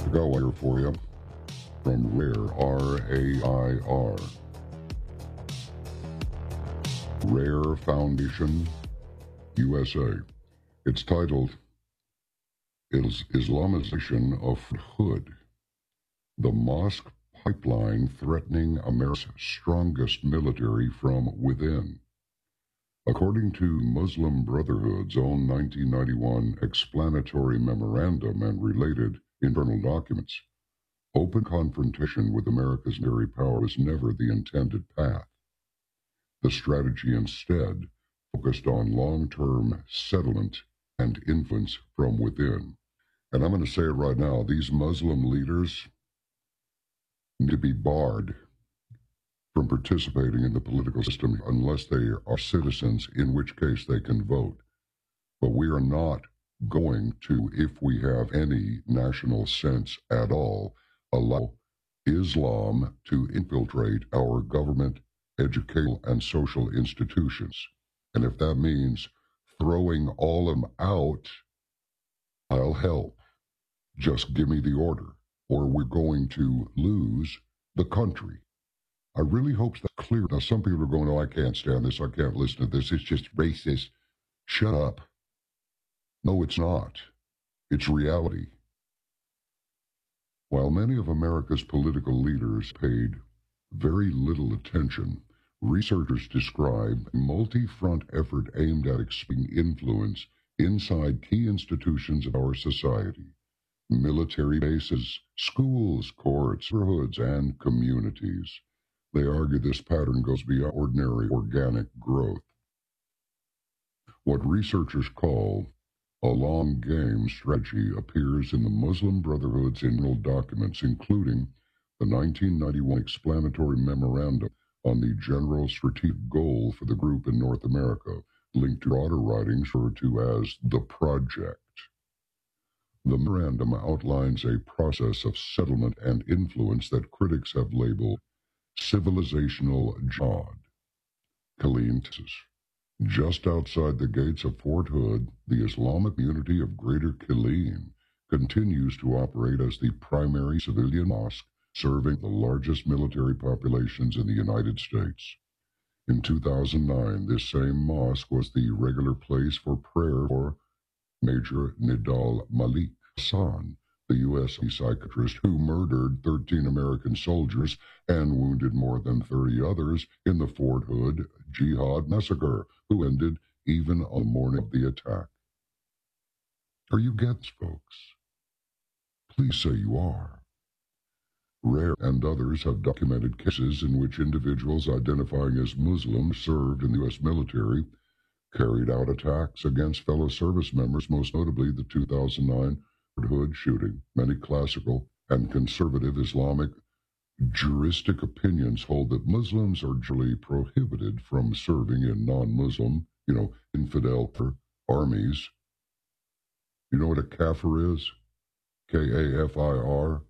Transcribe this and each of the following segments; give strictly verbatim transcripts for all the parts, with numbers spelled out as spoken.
Go here for you from Rare, R A I R. Rare Foundation, U S A. It's titled Is Islamization of Hood, the Mosque Pipeline Threatening America's Strongest Military from Within. According to Muslim Brotherhood's own nineteen ninety-one explanatory memorandum and related internal documents, open confrontation with America's military power was never the intended path. The strategy instead focused on long-term settlement and influence from within. And I'm going to say it right now, these Muslim leaders need to be barred from participating in the political system unless they are citizens, in which case they can vote. But we are not going to, if we have any national sense at all, allow Islam to infiltrate our government, educational, and social institutions. And if that means throwing all of them out, I'll help. Just give me the order, or we're going to lose the country. I really hope that's clear. Now, some people are going, oh, I can't stand this. I can't listen to this. It's just racist. Shut up. No, it's not. It's reality. While many of America's political leaders paid very little attention, researchers describe a multi-front effort aimed at expanding influence inside key institutions of our society: military bases, schools, courts, neighborhoods, and communities. They argue this pattern goes beyond ordinary organic growth. What researchers call a long game strategy appears in the Muslim Brotherhood's internal documents, including the nineteen ninety-one explanatory memorandum on the general strategic goal for the group in North America, linked to broader writings referred to as the Project. The memorandum outlines a process of settlement and influence that critics have labeled civilizational jihad. Killeen, Texas. Just outside the gates of Fort Hood, the Islamic community of Greater Killeen continues to operate as the primary civilian mosque serving the largest military populations in the United States. In two thousand nine, this same mosque was the regular place for prayer for Major Nidal Malik Hassan, the U S psychiatrist who murdered thirteen American soldiers and wounded more than thirty others in the Fort Hood Jihad massacre, who ended even on the morning of the attack. Are you getting this, folks? Please say you are. Rare and others have documented cases in which individuals identifying as Muslims served in the U S military carried out attacks against fellow service members, most notably the two thousand nine Fort Hood shooting. Many classical and conservative Islamic juristic opinions hold that Muslims are generally prohibited from serving in non-Muslim, you know, infidel armies. You know what a kafir is? K A F I R?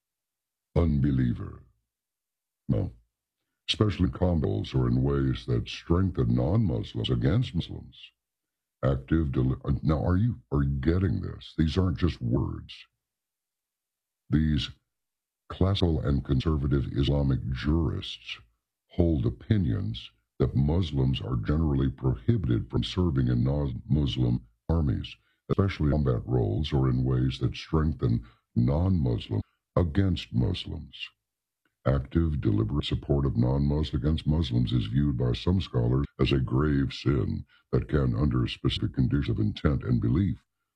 Unbeliever. No. Especially in combos or in ways that strengthen non-Muslims against Muslims. Active, deli- now are you, are you getting this? These aren't just words. These classical and conservative Islamic jurists hold opinions that Muslims are generally prohibited from serving in non-Muslim armies, especially in combat roles or in ways that strengthen non-Muslims against Muslims. Active, deliberate support of non-Muslims against Muslims is viewed by some scholars as a grave sin that can, under specific conditions of intent and belief,